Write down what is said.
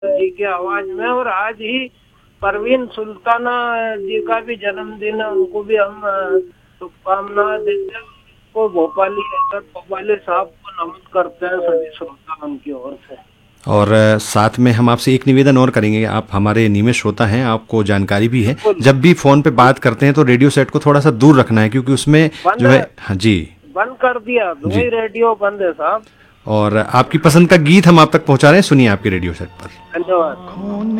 जी की आवाज में। और आज ही परवीन सुल्ताना जी का भी जन्मदिन है, उनको भी हम शुभकामनाएं देते हैं। उनको भोपाली हजरत भोपाली साहब को नमन करते हैं सभी श्रोता उनकी ओर से। और साथ में हम आपसे एक निवेदन और करेंगे, आप हमारे नियमित श्रोता हैं, आपको जानकारी भी है, बिल्कुल। जब भी फ़ोन पे बात करते हैं तो रेडियो सेट को थोड़ा सा दूर रखना है, क्योंकि उसमें बंद जो है, हाँ जी। बंद कर दिया, दो जी। ही रेडियो बंद है साहब। और आपकी पसंद का गीत हम आप तक पहुंचा रहे हैं, सुनिए आपके रेडियो सेट पर। धन्यवाद।